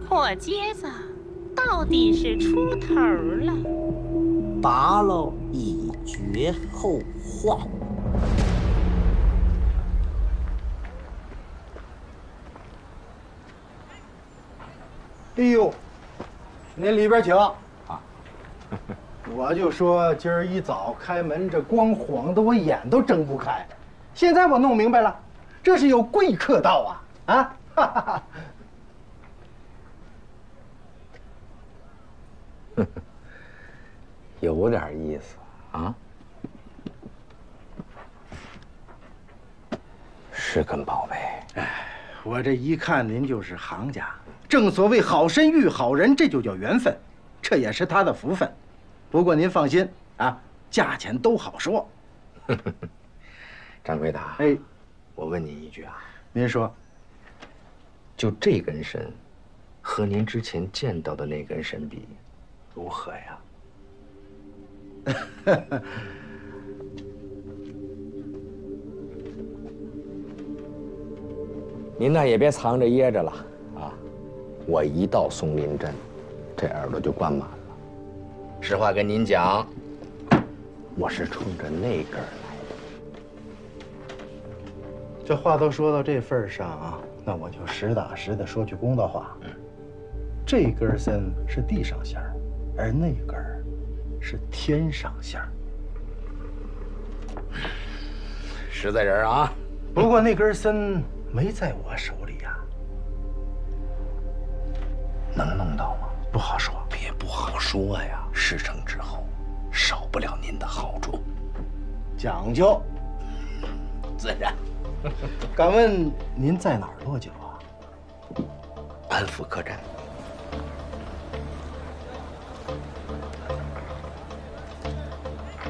破疖子到底是出头了。 拔了以绝后患。 哎呦，您里边请啊！我就说今儿一早开门，这光晃得我眼都睁不开。现在我弄明白了，这是有贵客到啊！啊，哈哈哈。 有点意思啊，是根宝贝。 哎，我这一看您就是行家。正所谓好身遇好人，这就叫缘分，这也是他的福分。不过您放心啊，价钱都好说。 掌柜的， 哎， 我问您一句啊， 您说， 就这根参，和您之前见到的那根参比，如何呀？您那也别藏着掖着了啊！我一到松林镇，这耳朵就灌满了。实话跟您讲，我是冲着那根儿来的。 这话都说到这份上啊，那我就实打实的说句公道话。这根参是地上馅儿，而那根儿是天上馅儿。 实在人啊！ 不过那根参没在我手里呀， 能弄到吗？ 不好说。 别不好说呀，事成之后，少不了您的好处。 讲究， 自然。 敢问您在哪儿落脚啊？ 安福客栈。